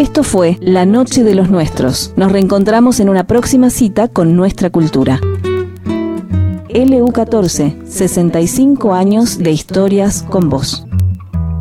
Esto fue La Noche de los Nuestros. Nos reencontramos en una próxima cita con nuestra cultura. LU14, 65 años de historias con vos.